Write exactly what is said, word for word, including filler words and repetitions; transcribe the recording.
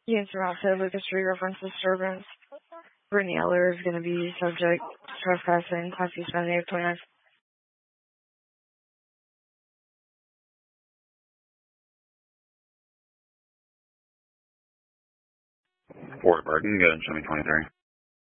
Units around said Lucas Street reference disturbance. Brittany Eller is going to be subject to trespassing, Class C spending of twenty-nine. Fort Burton, good, show me twenty-three.